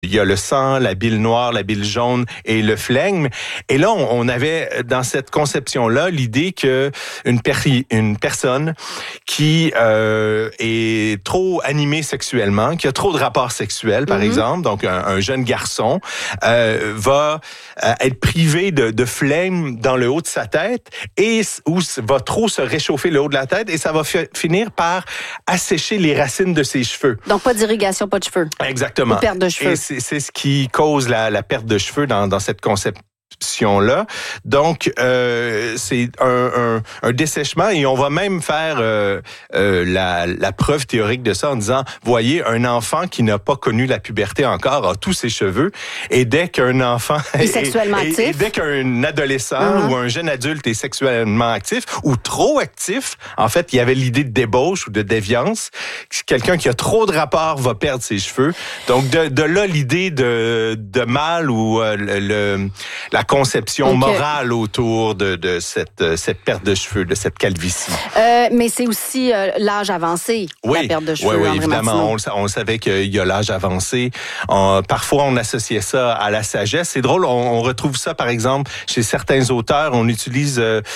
Il y a le sang, la bile noire, la bile jaune et le flegme. Et là, on avait dans cette conception-là l'idée que une personne qui est trop animée sexuellement, qui a trop de rapports sexuels, par exemple, donc un jeune garçon, va être privé de flegme dans le haut de sa tête et ou va trop se réchauffer le haut de la tête et ça va finir par assécher les racines de ses cheveux. Donc, pas d'irrigation, pas de cheveux. Exactement. Ou perte de cheveux. Et c'est ce qui cause la perte de cheveux dans cette conception-là. Donc, c'est un dessèchement et on va même faire la preuve théorique de ça en disant, voyez, un enfant qui n'a pas connu la puberté encore a tous ses cheveux et dès qu'un enfant est sexuellement actif, et dès qu'un adolescent ou un jeune adulte est sexuellement actif ou trop actif, en fait, il y avait l'idée de débauche ou de déviance. Quelqu'un qui a trop de rapports va perdre ses cheveux. Donc, de là, l'idée de mal ou la conception morale autour de cette perte de cheveux, de cette calvitie. Mais c'est aussi l'âge avancé, la perte de cheveux. Oui, évidemment. On savait qu'il y a l'âge avancé. Parfois, on associait ça à la sagesse. C'est drôle, on retrouve ça, par exemple, chez certains auteurs. On utilise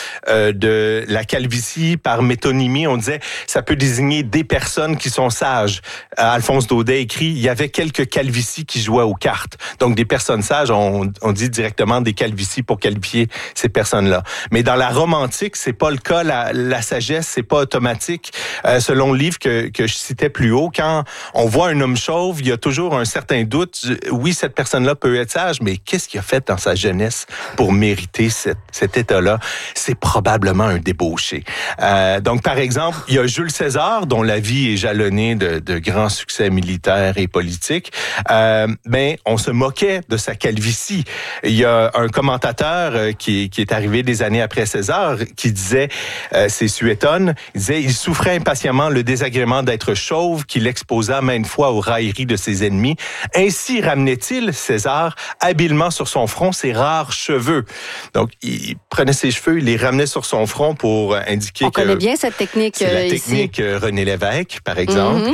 de la calvitie par métonymie. On disait, ça peut désigner des personnes qui sont sages. Alphonse Daudet écrit, il y avait quelques calvities qui jouaient aux cartes. Donc, des personnes sages, on dit directement des calvities pour qualifier ces personnes-là. Mais dans la Rome antique, c'est pas le cas. La sagesse, c'est pas automatique. Selon le livre que je citais plus haut, quand on voit un homme chauve, il y a toujours un certain doute. Oui, cette personne-là peut être sage, mais qu'est-ce qu'il a fait dans sa jeunesse pour mériter cet état-là? C'est probablement un débauché. Donc, par exemple, il y a Jules César, dont la vie est jalonnée de grands succès militaires et politiques. Mais on se moquait de sa calvitie. Il y a un commentateur qui est arrivé des années après César qui disait, c'est Suétone, il disait, il souffrait impatiemment le désagrément d'être chauve qui l'exposa maintes fois aux railleries de ses ennemis. Ainsi ramenait-il, César, habilement sur son front ses rares cheveux. Donc, il prenait ses cheveux, il les ramenait sur son front pour indiquer On connaît bien cette technique c'est la ici. technique René Lévesque, par exemple.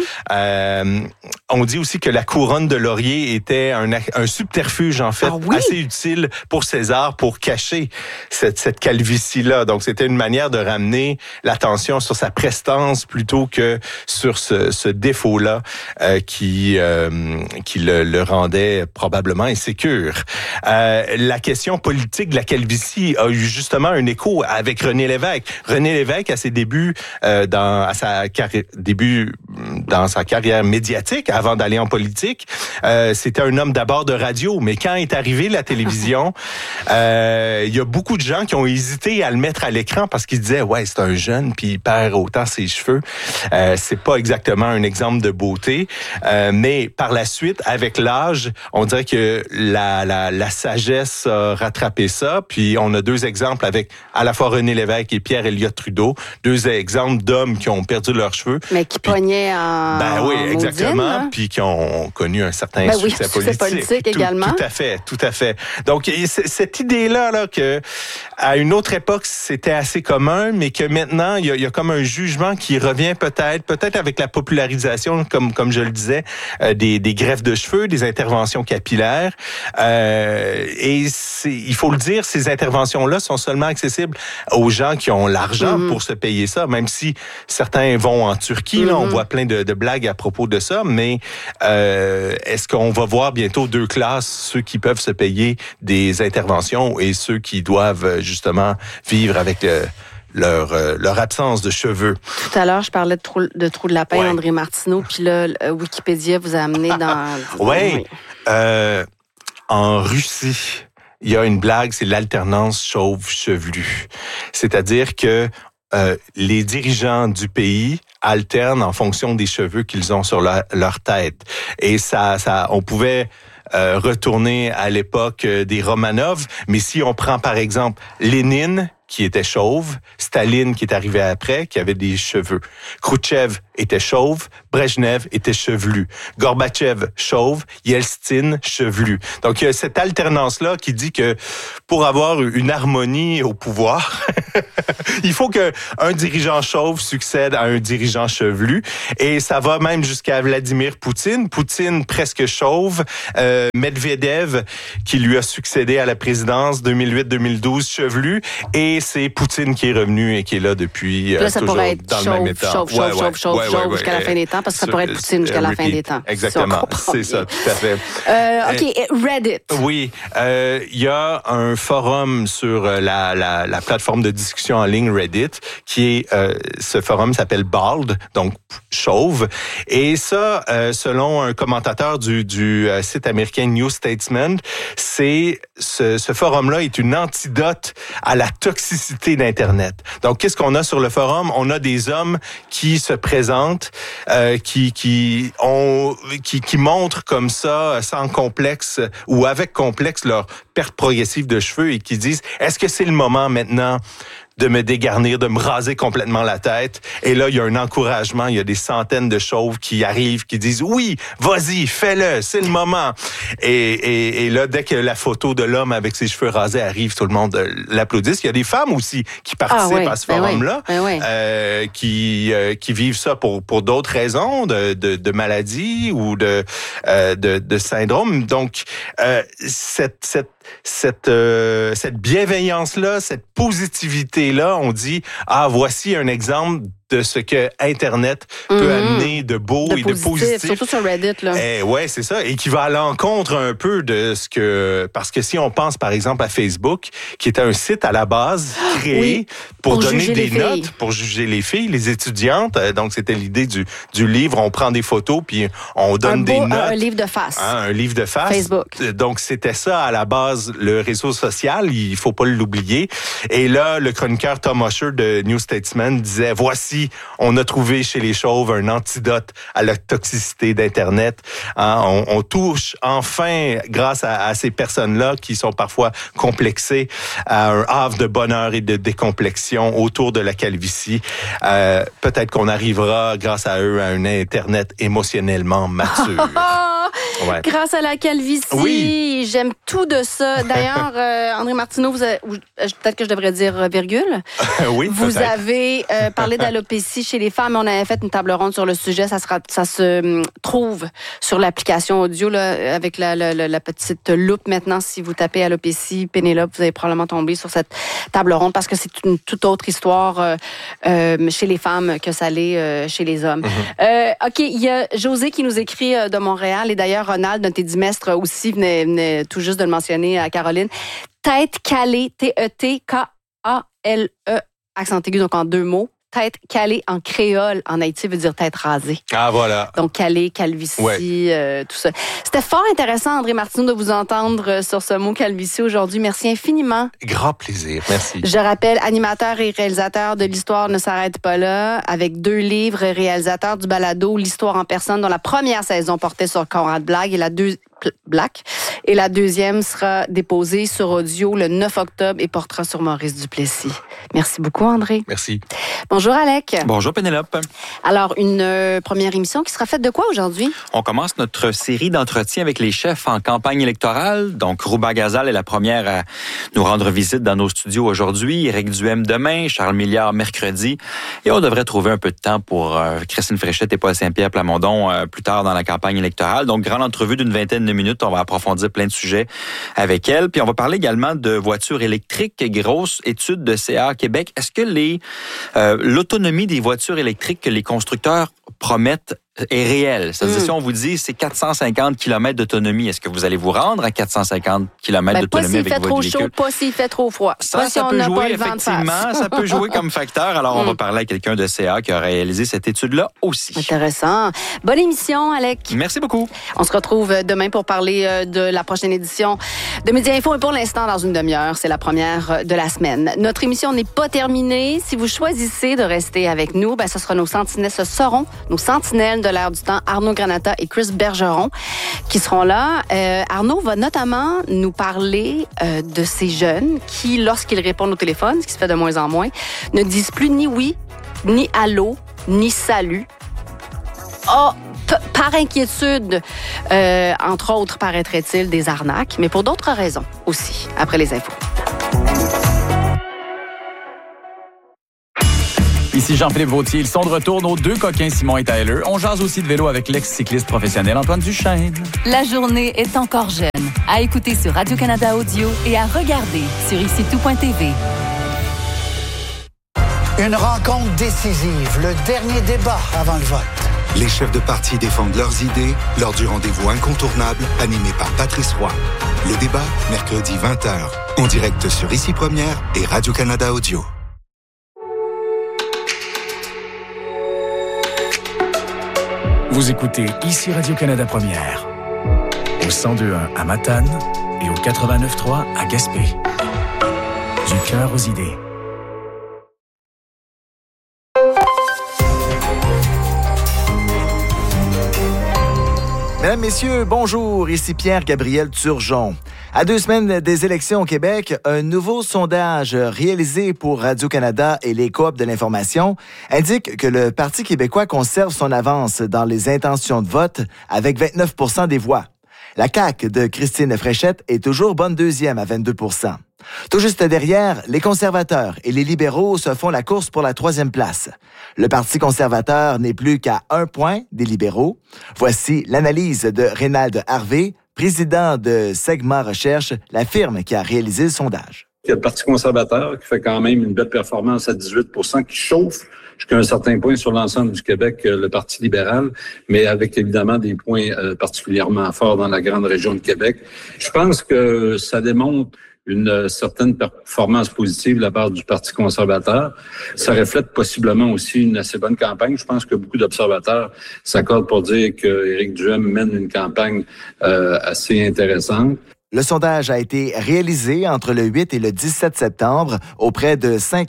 On dit aussi que la couronne de laurier était un subterfuge, en fait, assez utile pour César pour cacher cette calvitie-là. Donc, c'était une manière de ramener l'attention sur sa prestance plutôt que sur ce défaut-là qui le rendait probablement insécure. La question politique de la calvitie a eu justement un écho avec René Lévesque. René Lévesque, à ses débuts dans sa carrière médiatique, avant d'aller en politique, c'était un homme d'abord de radio, mais quand est arrivée la télévision, il y a beaucoup de gens qui ont hésité à le mettre à l'écran parce qu'ils disaient, ouais, c'est un jeune, puis il perd autant ses cheveux. C'est pas exactement un exemple de beauté, mais par la suite, avec l'âge, on dirait que la sagesse a rattrapé ça, puis on a deux exemples avec à la fois René Lévesque et Pierre Elliott Trudeau, deux exemples d'hommes qui ont perdu leurs cheveux. Mais qui pognaient en oui, exactement, hein? Puis qui ont connu un certain succès politique également. Tout à fait. Donc, cette idée-là, que à une autre époque, c'était assez commun, mais que maintenant, il y a comme un jugement qui revient peut-être avec la popularisation, comme je le disais, des greffes de cheveux, des interventions capillaires. Et il faut le dire, ces interventions-là sont seulement accessibles aux gens qui ont l'argent pour se payer ça, même si certains vont en Turquie, là, on voit plein de blagues à propos de ça, mais est-ce qu'on va voir bientôt deux classes, ceux qui peuvent se payer des interventions et ceux qui doivent justement vivre avec leur absence de cheveux. Tout à l'heure, je parlais de trou de lapin, André Martineau, puis là, Wikipédia vous a amené dans... Oui. En Russie, il y a une blague, c'est l'alternance chauve-chevelu. C'est-à-dire que les dirigeants du pays alternent en fonction des cheveux qu'ils ont sur leur tête. Et ça, on pouvait retourner à l'époque des Romanov, mais si on prend par exemple Lénine, qui était chauve, Staline qui est arrivé après, qui avait des cheveux. Khrouchtchev était chauve, Brejnev était chevelu. Gorbatchev, chauve, Yeltsin, chevelu. Donc, il y a cette alternance-là qui dit que pour avoir une harmonie au pouvoir, il faut qu'un dirigeant chauve succède à un dirigeant chevelu. Et ça va même jusqu'à Vladimir Poutine. Poutine, presque chauve, Medvedev qui lui a succédé à la présidence 2008-2012, chevelu, et c'est Poutine qui est revenu et qui est là depuis là, ça toujours pourrait être dans le même état. Chauffe jusqu'à la fin des temps, parce que ça pourrait être Poutine jusqu'à la fin des temps. Exactement, c'est ça, tout à fait. OK, Reddit. Oui, il y a un forum sur la plateforme de discussion en ligne Reddit qui est, ce forum s'appelle Bald, donc chauve, et ça, selon un commentateur du site américain New Statesman, ce forum-là est une antidote à la toxicité d'Internet. Donc, qu'est-ce qu'on a sur le forum? On a des hommes qui se présentent, qui montrent comme ça, sans complexe ou avec complexe, leur perte progressive de cheveux et qui disent, est-ce que c'est le moment maintenant de me dégarnir, de me raser complètement la tête? Et là, il y a un encouragement, il y a des centaines de chauves qui arrivent, qui disent, oui, vas-y, fais-le, c'est le moment. Et là, dès que la photo de l'homme avec ses cheveux rasés arrive, tout le monde l'applaudit. Il y a des femmes aussi qui participent à ce forum-là, qui vivent ça pour d'autres raisons, de maladies ou de syndrome. Donc, cette bienveillance-là, cette positivité-là, on dit, voici un exemple de ce que Internet peut amener de beau et de positif. Surtout sur Reddit, là. Ouais, c'est ça. Et qui va à l'encontre un peu de ce que... Parce que si on pense, par exemple, à Facebook, qui était un site à la base créé pour donner des notes, pour juger les filles, les étudiantes. Donc, c'était l'idée du livre. On prend des photos, puis on donne des notes. Un livre de face. Un livre de face. Facebook. Donc, c'était ça, à la base, le réseau social. Il faut pas l'oublier. Et là, le chroniqueur Tom Usher de New Statesman disait, voici, on a trouvé chez les chauves un antidote à la toxicité d'Internet. On touche enfin, grâce à ces personnes-là qui sont parfois complexées, à un havre de bonheur et de décomplexion autour de la calvitie. Peut-être qu'on arrivera, grâce à eux, à un Internet émotionnellement mature. Ouais. Grâce à la calvitie, j'aime tout de ça. D'ailleurs, André Martineau, peut-être que je devrais dire virgule. Oui, vous avez parlé d'alopécie chez les femmes. On avait fait une table ronde sur le sujet. Ça se trouve sur l'application audio là, avec la petite loupe. Maintenant, si vous tapez alopécie, Pénélope, vous allez probablement tomber sur cette table ronde parce que c'est une toute autre histoire chez les femmes que ça l'est chez les hommes. OK, il y a José qui nous écrit de Montréal et d'ailleurs, Ronald, notre édimestre aussi, venait tout juste de le mentionner à Caroline. Tête calée, T-E-T-K-A-L-E, accent aigu, donc en 2 mots. Tête calée en créole, en Haïti, veut dire tête rasée. Voilà. Donc, calée, calvitie, tout ça. C'était fort intéressant, André Martineau, de vous entendre sur ce mot calvitie aujourd'hui. Merci infiniment. Grand plaisir, merci. Je rappelle, animateur et réalisateur de L'Histoire ne s'arrête pas là, avec 2 livres, réalisateur du balado L'Histoire en personne, dont la première saison portait sur Conrad Black et la deuxième sera déposée sur audio le 9 octobre et portera sur Maurice Duplessis. Merci beaucoup, André. Merci. Bonjour, Alec. Bonjour, Pénélope. Alors, une première émission qui sera faite de quoi aujourd'hui? On commence notre série d'entretiens avec les chefs en campagne électorale. Donc, Rouba Gazal est la première à nous rendre visite dans nos studios aujourd'hui. Éric Duhem demain, Charles Milliard mercredi. Et on devrait trouver un peu de temps pour Christine Fréchette et Paul Saint-Pierre Plamondon plus tard dans la campagne électorale. Donc, grande entrevue d'une 20aine de minutes. On va approfondir plein de sujets avec elle. Puis, on va parler également de voitures électriques. Grosse étude de CA Québec. Est-ce que l'autonomie des voitures électriques que les constructeurs promettent est réelle? C'est-à-dire, si on vous dit c'est 450 km d'autonomie, est-ce que vous allez vous rendre à 450 km d'autonomie avec votre véhicule? Pas s'il fait trop chaud, pas s'il fait trop froid. Ça peut jouer, effectivement. Ça peut jouer comme facteur. Alors, on va parler à quelqu'un de CA qui a réalisé cette étude-là aussi. Intéressant. Bonne émission, Alec. Merci beaucoup. On se retrouve demain pour parler de la prochaine édition de Média Info. Et pour l'instant, dans une demi-heure, c'est la première de la semaine. Notre émission n'est pas terminée. Si vous choisissez de rester avec nous, ce seront nos sentinelles de l'air du temps, Arnaud Granata et Chris Bergeron, qui seront là. Arnaud va notamment nous parler de ces jeunes qui, lorsqu'ils répondent au téléphone, ce qui se fait de moins en moins, ne disent plus ni oui, ni allô, ni salut. Par inquiétude, entre autres, paraîtrait-il, des arnaques, mais pour d'autres raisons aussi, après les infos. Ici Jean-Philippe Vautier. Ils sont de retour, nos deux coquins Simon et Tyler. On jase aussi de vélo avec l'ex-cycliste professionnel Antoine Duchesne. La journée est encore jeune. À écouter sur Radio-Canada Audio et à regarder sur ici-tout.tv. Une rencontre décisive, le dernier débat avant le vote. Les chefs de parti défendent leurs idées lors du rendez-vous incontournable animé par Patrice Roy. Le débat, mercredi 20h, en direct sur Ici Première et Radio-Canada Audio. Vous écoutez Ici Radio-Canada Première, au 102.1 à Matane et au 89.3 à Gaspé. Du cœur aux idées. Mesdames, Messieurs, bonjour, ici Pierre-Gabriel Turgeon. À 2 semaines des élections au Québec, un nouveau sondage réalisé pour Radio-Canada et les Coop de l'information indique que le Parti québécois conserve son avance dans les intentions de vote avec 29 % des voix. La CAQ de Christine Fréchette est toujours bonne deuxième à 22 %. Tout juste derrière, les conservateurs et les libéraux se font la course pour la 3e place. Le Parti conservateur n'est plus qu'à 1 point des libéraux. Voici l'analyse de Rénald Harvey, président de Segment Recherche, la firme qui a réalisé le sondage. Il y a le Parti conservateur qui fait quand même une belle performance à 18 % qui chauffe jusqu'à un certain point sur l'ensemble du Québec, le Parti libéral, mais avec évidemment des points particulièrement forts dans la grande région de Québec. Je pense que ça démontre une certaine performance positive de la part du Parti conservateur. Ça reflète possiblement aussi une assez bonne campagne. Je pense que beaucoup d'observateurs s'accordent pour dire qu'Éric Duhem mène une campagne assez intéressante. Le sondage a été réalisé entre le 8 et le 17 septembre auprès de 5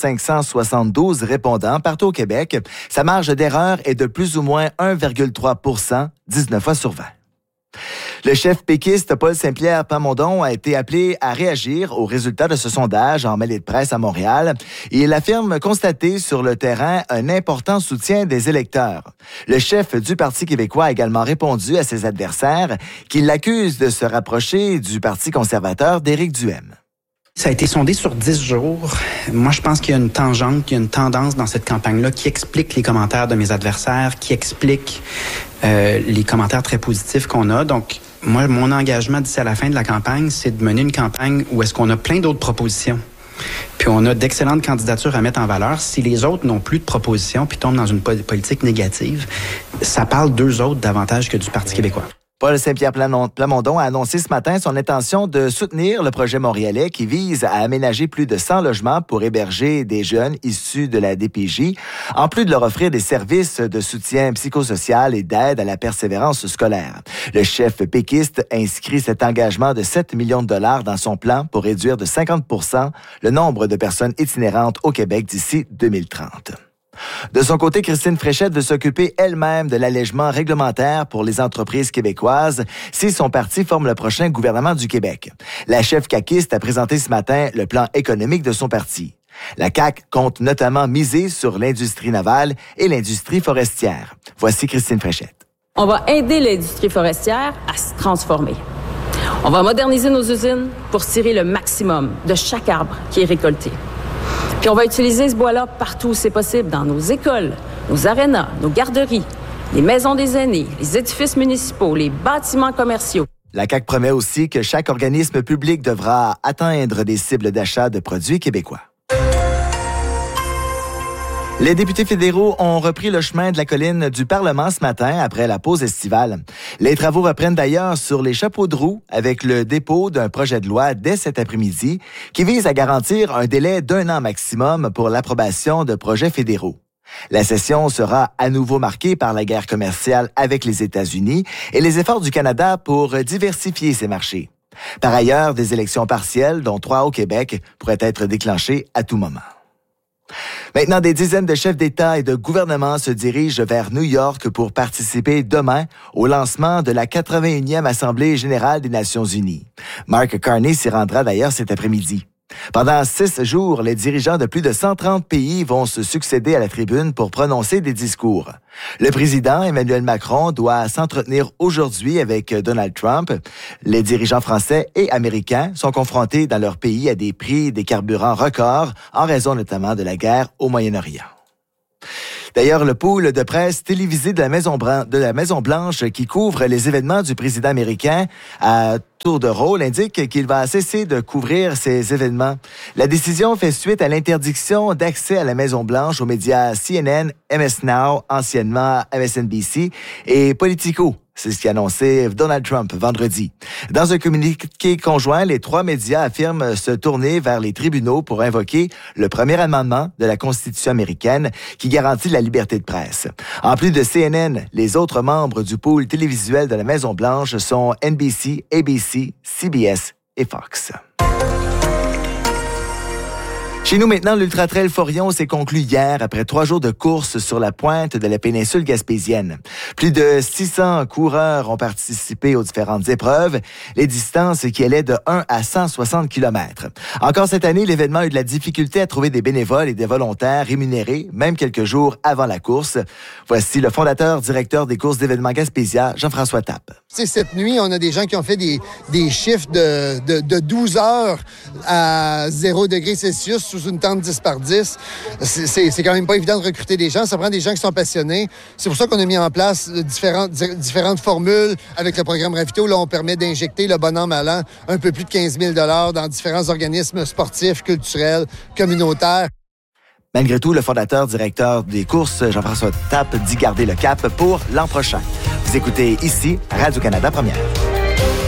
572 répondants partout au Québec. Sa marge d'erreur est de plus ou moins 1,3 %, 19 fois sur 20. Le chef péquiste Paul Saint-Pierre Plamondon a été appelé à réagir aux résultats de ce sondage en mêlée de presse à Montréal. Il affirme constater sur le terrain un important soutien des électeurs. Le chef du Parti québécois a également répondu à ses adversaires qui l'accusent de se rapprocher du Parti conservateur d'Éric Duhem. Ça a été sondé sur 10 jours. Moi, je pense qu'il y a une tangente, qu'il y a une tendance dans cette campagne-là qui explique les commentaires de mes adversaires, qui explique les commentaires très positifs qu'on a. Donc, moi, mon engagement d'ici à la fin de la campagne, c'est de mener une campagne où est-ce qu'on a plein d'autres propositions. Puis on a d'excellentes candidatures à mettre en valeur. Si les autres n'ont plus de propositions puis tombent dans une politique négative, ça parle d'eux autres davantage que du Parti québécois. Paul Saint-Pierre Plamondon a annoncé ce matin son intention de soutenir le projet montréalais qui vise à aménager plus de 100 logements pour héberger des jeunes issus de la DPJ, en plus de leur offrir des services de soutien psychosocial et d'aide à la persévérance scolaire. Le chef péquiste inscrit cet engagement de 7 millions de dollars dans son plan pour réduire de 50 % le nombre de personnes itinérantes au Québec d'ici 2030. De son côté, Christine Fréchette veut s'occuper elle-même de l'allègement réglementaire pour les entreprises québécoises si son parti forme le prochain gouvernement du Québec. La chef caquiste a présenté ce matin le plan économique de son parti. La CAQ compte notamment miser sur l'industrie navale et l'industrie forestière. Voici Christine Fréchette. On va aider l'industrie forestière à se transformer. On va moderniser nos usines pour tirer le maximum de chaque arbre qui est récolté. Puis on va utiliser ce bois-là partout où c'est possible, dans nos écoles, nos arénas, nos garderies, les maisons des aînés, les édifices municipaux, les bâtiments commerciaux. La CAQ promet aussi que chaque organisme public devra atteindre des cibles d'achat de produits québécois. Les députés fédéraux ont repris le chemin de la colline du Parlement ce matin après la pause estivale. Les travaux reprennent d'ailleurs sur les chapeaux de roue avec le dépôt d'un projet de loi dès cet après-midi qui vise à garantir un délai d'1 an maximum pour l'approbation de projets fédéraux. La session sera à nouveau marquée par la guerre commerciale avec les États-Unis et les efforts du Canada pour diversifier ses marchés. Par ailleurs, des élections partielles, dont 3 au Québec, pourraient être déclenchées à tout moment. Maintenant, des dizaines de chefs d'État et de gouvernement se dirigent vers New York pour participer demain au lancement de la 81e Assemblée générale des Nations unies. Mark Carney s'y rendra d'ailleurs cet après-midi. Pendant 6 jours, les dirigeants de plus de 130 pays vont se succéder à la tribune pour prononcer des discours. Le président Emmanuel Macron doit s'entretenir aujourd'hui avec Donald Trump. Les dirigeants français et américains sont confrontés dans leur pays à des prix des carburants records en raison notamment de la guerre au Moyen-Orient. D'ailleurs, le pool de presse télévisé de la Maison-Blanche qui couvre les événements du président américain à tour de rôle indique qu'il va cesser de couvrir ces événements. La décision fait suite à l'interdiction d'accès à la Maison-Blanche aux médias CNN, MS Now, anciennement MSNBC, et Politico. C'est ce qu'a annoncé Donald Trump vendredi. Dans un communiqué conjoint, les 3 médias affirment se tourner vers les tribunaux pour invoquer le premier amendement de la Constitution américaine qui garantit la liberté de presse. En plus de CNN, les autres membres du pool télévisuel de la Maison-Blanche sont NBC, ABC, CBS et Fox. Chez nous maintenant, l'Ultra Trail Forillon s'est conclu hier après 3 jours de course sur la pointe de la péninsule gaspésienne. Plus de 600 coureurs ont participé aux différentes épreuves, les distances qui allaient de 1 à 160 km. Encore cette année, l'événement a eu de la difficulté à trouver des bénévoles et des volontaires rémunérés, même quelques jours avant la course. Voici le directeur des courses d'événements Gaspésia, Jean-François Tappe. Cette nuit, on a des gens qui ont fait des chiffres de 12 heures à 0 degré Celsius sous une tente 10 par 10. C'est quand même pas évident de recruter des gens. Ça prend des gens qui sont passionnés. C'est pour ça qu'on a mis en place différentes formules avec le programme Ravito. Là, on permet d'injecter le bon an, mal an, un peu plus de 15 000 $ dans différents organismes sportifs, culturels, communautaires. Malgré tout, le directeur des courses, Jean-François Tappe, dit garder le cap pour l'an prochain. Vous écoutez ici Radio-Canada Première.